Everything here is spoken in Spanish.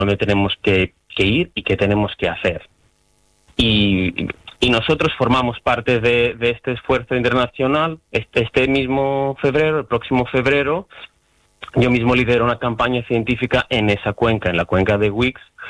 dónde tenemos que ir y qué tenemos que hacer. Y nosotros formamos parte de este esfuerzo internacional. Este mismo febrero, el próximo febrero, yo mismo lidero una campaña científica en esa cuenca, en la cuenca de Wix,